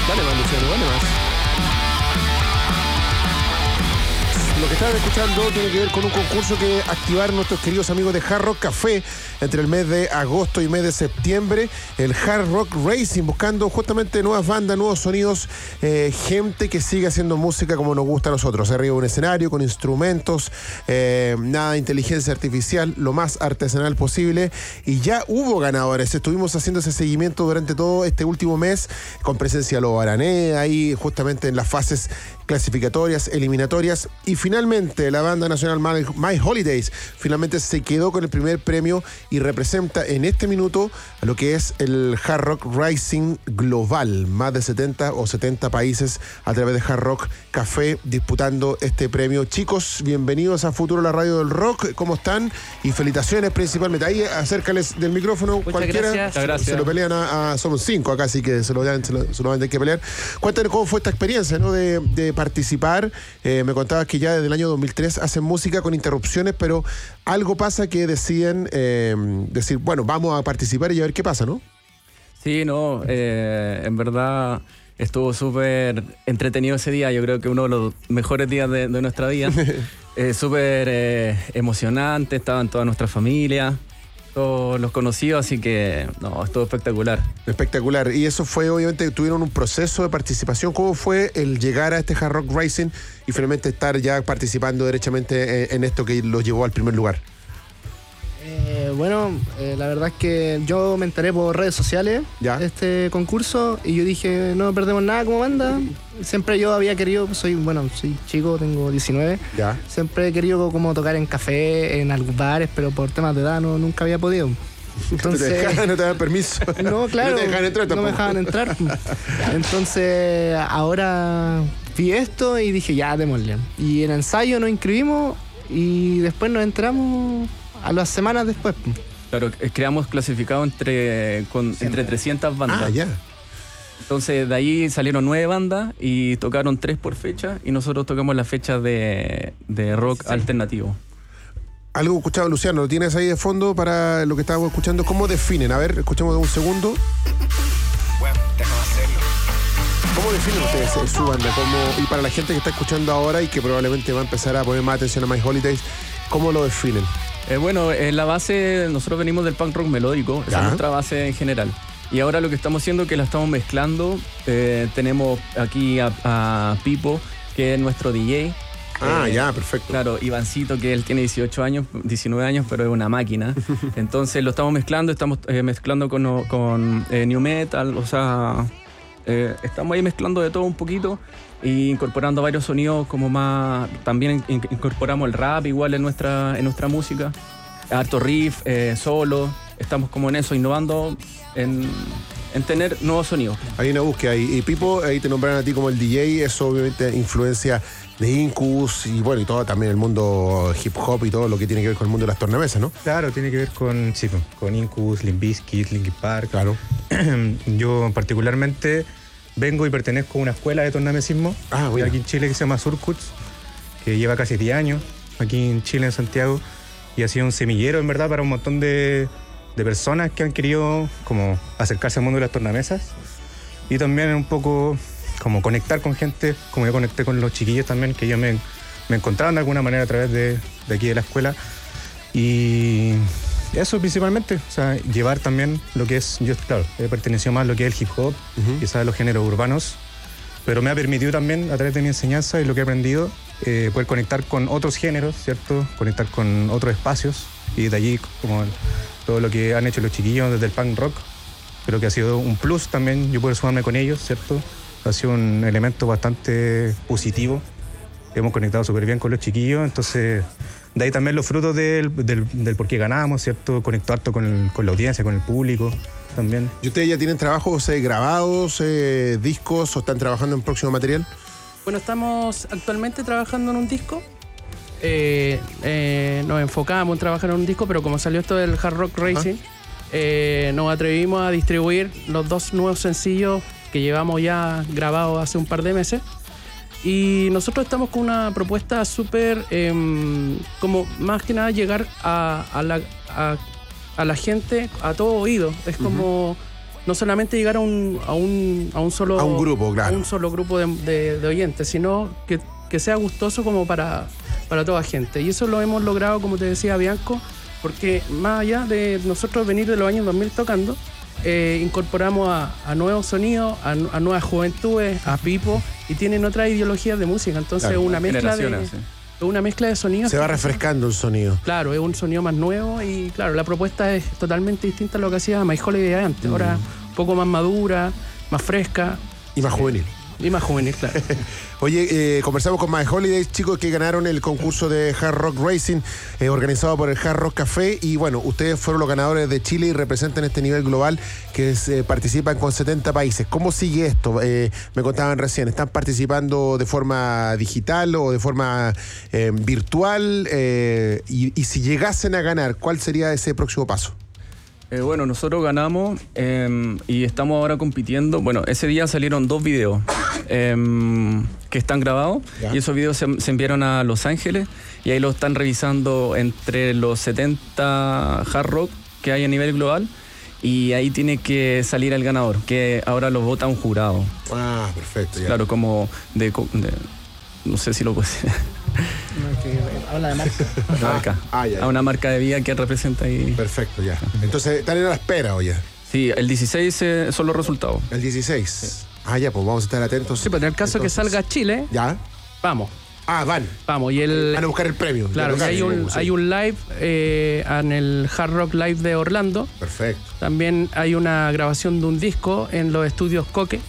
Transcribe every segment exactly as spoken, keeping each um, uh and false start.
Dale más, Luciano, dale más. Lo que están escuchando tiene que ver con un concurso que activaron nuestros queridos amigos de Hard Rock Café entre el mes de agosto y mes de septiembre. El Hard Rock Racing, buscando justamente nuevas bandas, nuevos sonidos, eh, gente que sigue haciendo música como nos gusta a nosotros. Arriba de un escenario, con instrumentos, eh, nada de inteligencia artificial, lo más artesanal posible. Y ya hubo ganadores. Estuvimos haciendo ese seguimiento durante todo este último mes, con presencia de Lobo Araneda, ahí justamente en las fases clasificatorias, eliminatorias, y finalmente la banda nacional My, My Holidays finalmente se quedó con el primer premio y representa en este minuto a lo que es el Hard Rock Rising Global. Más de setenta o setenta países a través de Hard Rock Café disputando este premio. Chicos, bienvenidos a Futuro, la radio del rock. ¿Cómo están? Y felicitaciones principalmente. Ahí acércales del micrófono. Muchas cualquiera. Gracias. Se, gracias. se lo pelean a, a somos cinco acá, así que se lo, se lo, se lo van a tener que pelear. Cuéntanos cómo fue esta experiencia, ¿no? De, de participar. Eh, me contabas que ya desde el año dos mil tres hacen música con interrupciones, pero algo pasa que deciden eh, decir, bueno, vamos a participar y a ver qué pasa, ¿no? Sí, no, eh, en verdad estuvo súper entretenido ese día. Yo creo que uno de los mejores días de, de nuestra vida. eh, súper eh, emocionante, estaban toda nuestra familia, todos los conocidos, así que no, estuvo espectacular. Espectacular. Y eso fue, obviamente, tuvieron un proceso de participación. ¿Cómo fue el llegar a este Hard Rock Racing y finalmente estar ya participando derechamente en, en esto que los llevó al primer lugar? Eh, bueno, eh, la verdad es que yo me enteré por redes sociales ¿Ya? de este concurso y yo dije, no perdemos nada como banda. Siempre yo había querido, soy, bueno, soy chico, tengo diecinueve. ¿Ya? Siempre he querido como tocar en café, en algunos bares, pero por temas de edad no, nunca había podido. Entonces, ¿No te dejaban, no te daban permiso? No, claro. No te dejaban entrar tampoco. No me dejaban entrar. Entonces, ahora vi esto y dije, ya, démosle. Y en ensayo nos inscribimos y después nos entramos a las semanas después. Claro, creamos clasificado entre, con, entre trescientas bandas. Ah, ya. Entonces de ahí salieron nueve bandas y tocaron tres por fecha y nosotros tocamos la fecha de, de rock sí. alternativo. Algo escuchado, Luciano, ¿lo tienes ahí de fondo para lo que estábamos escuchando? ¿Cómo definen? A ver, escuchemos un segundo. Bueno, déjame hacerlo. ¿Cómo definen ustedes su banda? ¿Cómo, y para la gente que está escuchando ahora y que probablemente va a empezar a poner más atención a My Holidays, ¿cómo lo definen? Eh, bueno, en la base, nosotros venimos del punk rock melódico, esa es nuestra base en general. Y ahora lo que estamos haciendo es que la estamos mezclando. Eh, tenemos aquí a, a Pipo, que es nuestro D J. Ah, eh, ya, perfecto. Claro, Ivancito, que él tiene dieciocho años, diecinueve años, pero es una máquina. Entonces lo estamos mezclando, estamos eh, mezclando con, con eh, New Metal, o sea, eh, estamos ahí mezclando de todo un poquito y incorporando varios sonidos como más... También in, incorporamos el rap igual en nuestra, en nuestra música, harto riff, eh, solo, estamos como en eso, innovando en... en tener nuevos sonidos. Hay una búsqueda ahí. Y Pipo, ahí te nombraron a ti como el D J, eso obviamente influencia de Incubus y bueno, y todo también el mundo hip hop y todo lo que tiene que ver con el mundo de las tornamesas, ¿no? Claro, tiene que ver con, sí, con Incubus, Limp Bizkit, Linkin Park. Claro. Yo particularmente vengo y pertenezco a una escuela de tornamesismo ah, bueno. aquí en Chile que se llama Surcuts, que lleva casi diez años aquí en Chile, en Santiago, y ha sido un semillero en verdad para un montón de de personas que han querido como acercarse al mundo de las tornamesas y también un poco como conectar con gente, como yo conecté con los chiquillos también, que ellos me, me encontraban de alguna manera a través de, de aquí de la escuela. Y eso principalmente, o sea, llevar también lo que es, yo claro, he pertenecido más a lo que es el hip hop, uh-huh. quizás a los géneros urbanos, pero me ha permitido también, a través de mi enseñanza y lo que he aprendido, eh, poder conectar con otros géneros, ¿cierto? Conectar con otros espacios y de allí como... El, todo lo que han hecho los chiquillos desde el punk rock, creo que ha sido un plus también, yo poder sumarme con ellos, ¿cierto? Ha sido un elemento bastante positivo, hemos conectado súper bien con los chiquillos, entonces de ahí también los frutos del, del, del por qué ganamos, ¿cierto? Conectar harto con, el, con la audiencia, con el público también. ¿Y ustedes ya tienen trabajos eh, grabados, eh, discos o están trabajando en próximo material? Bueno, estamos actualmente trabajando en un disco. Eh, eh, nos enfocamos en trabajar en un disco, pero como salió esto del Hard Rock Racing, eh, nos atrevimos a distribuir los dos nuevos sencillos que llevamos ya grabados hace un par de meses. Y nosotros estamos con una propuesta súper, eh, como más que nada llegar a, a, la, a, a la gente a todo oído. Es como uh-huh. no solamente llegar a un, a un, a un solo A un grupo, claro. a un solo grupo de, de- de oyentes, sino que, que sea gustoso como para, para toda gente. Y eso lo hemos logrado, como te decía Bianco, porque más allá de nosotros venir de los años dos mil tocando, eh, incorporamos a, a nuevos sonidos, a, a nuevas juventudes, a Pipo, y tienen otras ideologías de música. Entonces Claro. es una mezcla de, Generaciones, sí. es una mezcla de sonidos. Se va que- refrescando el sonido. Claro, es un sonido más nuevo y claro, la propuesta es totalmente distinta a lo que hacía My Holiday antes. Ahora un poco más madura, más fresca Y más juvenil. y más juvenil, claro. Oye, eh, conversamos con My Holidays, chicos, que ganaron el concurso de Hard Rock Racing eh, organizado por el Hard Rock Café. Y bueno, ustedes fueron los ganadores de Chile y representan este nivel global que se participan con setenta países. ¿Cómo sigue esto? Eh, me contaban recién, ¿están participando de forma digital o de forma eh, virtual? Eh, y, y si llegasen a ganar, ¿cuál sería ese próximo paso? Eh, bueno, nosotros ganamos eh, y estamos ahora compitiendo. Bueno, ese día salieron dos videos eh, que están grabados Ya. y esos videos se, se enviaron a Los Ángeles y ahí lo están revisando entre los setenta hard rock que hay a nivel global y ahí tiene que salir el ganador, que ahora lo vota un jurado. Ah, perfecto. Ya. Claro, como de, co- de- no sé si lo puedo decir. Habla de marca. Una marca. ah, ya. A una marca de vida que representa ahí. Perfecto, ya. Entonces, están en la espera, oye. Sí, el dieciséis eh, son los resultados. El dieciséis. Ah, ya, pues vamos a estar atentos. Sí, pero en el caso que Entonces, salga Chile, ¿Ya? vamos, Ah, van. vamos. Y el, Van a buscar el premio. claro, y Ya, hay un, sí. hay un live eh, en el Hard Rock Live de Orlando. Perfecto. También hay una grabación de un disco en los estudios Coque.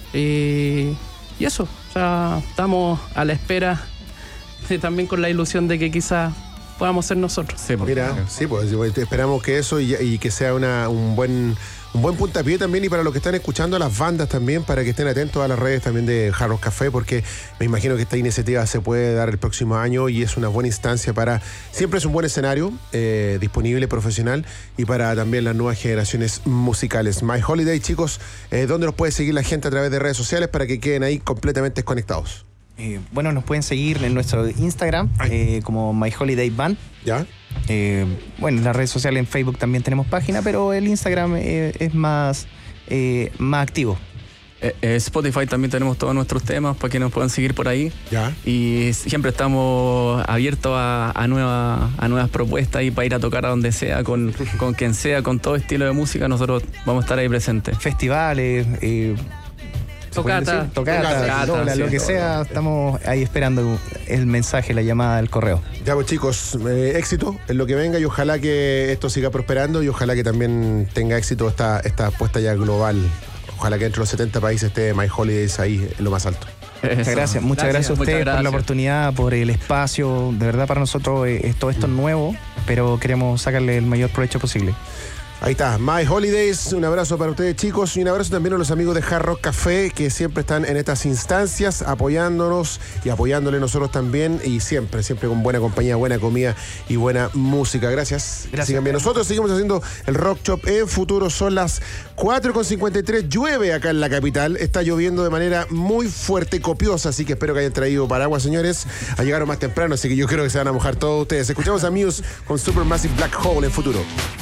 Y, y eso, o sea, estamos a la espera de, también con la ilusión de que quizás podamos ser nosotros. Sí, porque- Mira, sí, pues esperamos que eso y, y que sea una, un buen un buen puntapié también y para los que están escuchando, las bandas también, para que estén atentos a las redes también de Hard Rock Café, porque me imagino que esta iniciativa se puede dar el próximo año y es una buena instancia para, siempre es un buen escenario eh, disponible, profesional y para también las nuevas generaciones musicales. My Holiday, chicos, eh, ¿dónde los puede seguir la gente a través de redes sociales para que queden ahí completamente desconectados? Eh, bueno, nos pueden seguir en nuestro Instagram eh, como My Holiday Band. ¿Ya? Eh, bueno, en las redes sociales, en Facebook también tenemos página, pero el Instagram eh, es más, eh, más activo. Eh, eh, Spotify también tenemos todos nuestros temas para que nos puedan seguir por ahí. ¿Ya? Y siempre estamos abiertos a, a, nueva- a nuevas propuestas y para ir a tocar a donde sea, con, con quien sea, con todo estilo de música, nosotros vamos a estar ahí presentes. Festivales, eh, ¿se puede Tocata. decir? Tocata, Tocata, rola, sí, lo que todo. sea, estamos ahí esperando el mensaje, la llamada, el correo. Ya pues chicos, eh, éxito en lo que venga y ojalá que esto siga prosperando y ojalá que también tenga éxito esta, esta apuesta ya global. Ojalá que entre los setenta países esté My Holidays ahí en lo más alto. Muchas Eso. gracias, muchas gracias, a muchas ustedes por la gracias. oportunidad, por el espacio. De verdad, para nosotros eh, todo esto es nuevo, pero queremos sacarle el mayor provecho posible. Ahí está, My Holidays, un abrazo para ustedes chicos y un abrazo también a los amigos de Hard Rock Café que siempre están en estas instancias apoyándonos y apoyándole nosotros también y siempre, siempre con buena compañía, buena comida y buena música. Gracias. Gracias. Sigan bien. Nosotros seguimos haciendo el Rock Shop en futuro. Son las cuatro con cincuenta y tres. Llueve acá en la capital. Está lloviendo de manera muy fuerte, copiosa, así que espero que hayan traído paraguas, señores. Llegaron más temprano, así que yo creo que se van a mojar todos ustedes. Escuchamos a Muse con Supermassive Black Hole en futuro.